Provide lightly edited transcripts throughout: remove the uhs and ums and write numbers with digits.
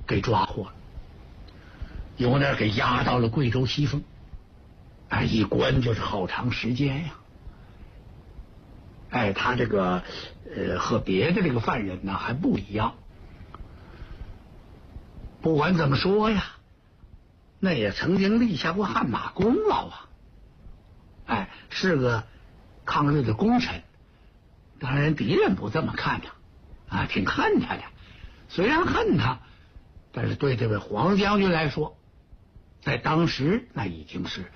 给抓获了，由那儿给押到了贵州西丰。哎，一关就是好长时间呀。哎，他这个和别的这个犯人呢还不一样。不管怎么说呀，那也曾经立下过汗马功劳啊。哎，是个抗日的功臣。当然敌人不这么看他啊，挺恨他的。虽然恨他，但是对这位黄将军来说，在当时那已经是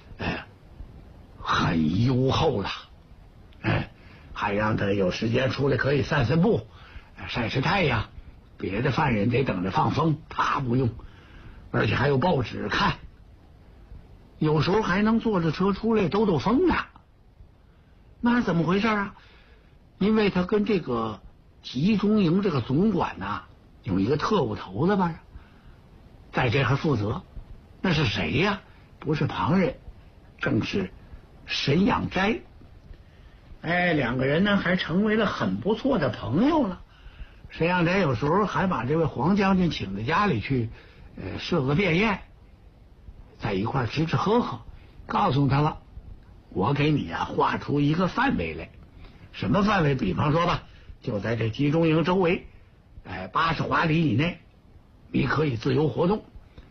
很优厚了。还让他有时间出来可以散散步，晒晒太阳。别的犯人得等着放风，他不用，而且还有报纸看，有时候还能坐着车出来兜兜风呢。那是怎么回事啊？因为他跟这个集中营这个总管呐有一个特务头子吧，在这还负责。那是谁呀？不是旁人，正是沈养斋。哎，两个人呢还成为了很不错的朋友了。沈养斋有时候还把这位黄将军请到家里去，设个便宴，在一块吃吃喝喝，告诉他了，我给你啊画出一个范围来。什么范围？比方说吧，就在这集中营周围，80华里以内，你可以自由活动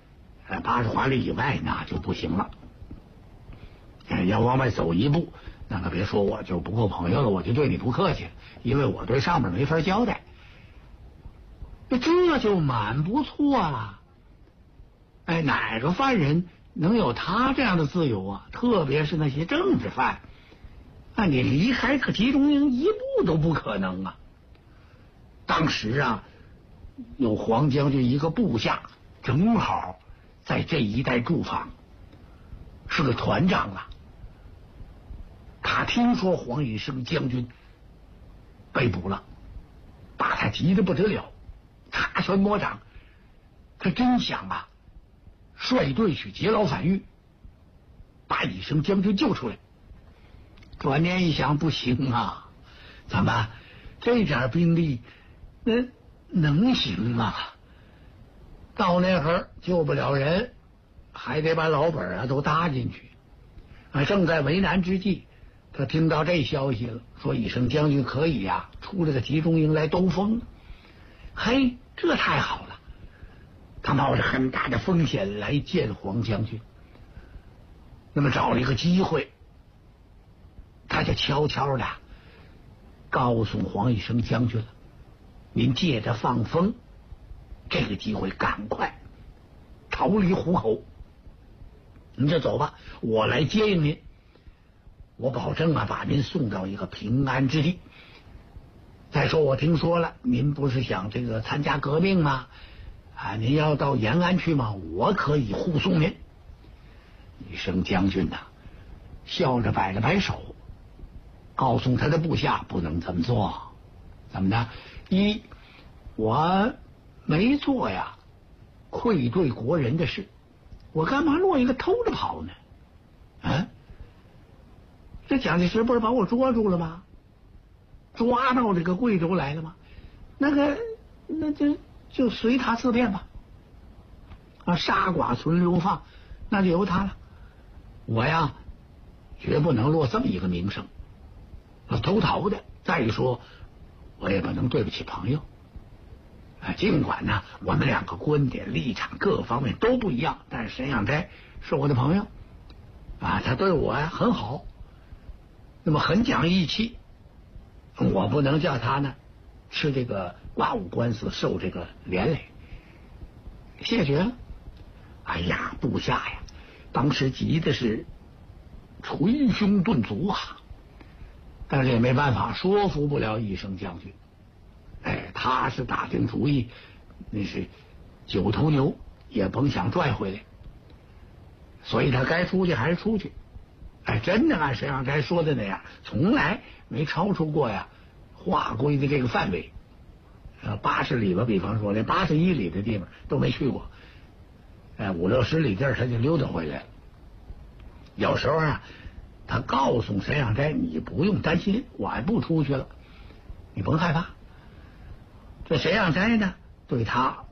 ，80华里以外那就不行了。要往外走一步，那可别说我就不够朋友了，我就对你不客气了，因为我对上面没法交代。这就蛮不错了。哎，哪个犯人能有他这样的自由啊？特别是那些政治犯，你离开个集中营一步都不可能啊。当时啊，有黄将军一个部下，正好在这一带驻防，是个团长啊。他听说黄以生将军被捕了，把他急得不得了，擦拳摸掌。他真想啊，率队去劫牢反狱，把以生将军救出来。转念一想，不行啊，怎么这点兵力能行吗？到那会儿救不了人，还得把老本都搭进去。正在为难之际，他听到这消息了，说以生将军可以出这个集中营来兜风。嘿，这太好了！他冒着很大的风险来见黄将军，那么找了一个机会，他就悄悄的告诉黄以生将军了，您借着放风这个机会赶快逃离虎口，您就走吧，我来接应您，我保证把您送到一个平安之地。再说我听说了，您不是想这个参加革命吗？您要到延安去吗？我可以护送您。以生将军笑着摆了摆手，告诉他的部下不能这么做。怎么的？一，我没做愧对国人的事，我干嘛落一个偷着跑呢？这蒋介石不是把我捉住了吗？抓到这个贵州来了吗？那就随他自便吧。杀剐存流放，那就由他了。我绝不能落这么一个名声，偷逃的。再一说，我也不能对不起朋友。尽管我们两个观点立场各方面都不一样，但是沈养斋是我的朋友他对我很好，那么很讲义气，我不能叫他吃这个挂五官司，受这个连累。谢绝了。部下当时急的是捶胸顿足但是也没办法，说服不了以生将军。他是打定主意，那是9头牛也甭想拽回来，所以他该出去还是出去。真的按沈养斋说的那样，从来没超出过划归的这个范围。80里吧，比方说连81里的地方都没去过，50、60里地儿他就溜达回来了。有时候他告诉沈养斋，你不用担心，我还不出去了，你甭害怕。这沈养斋对他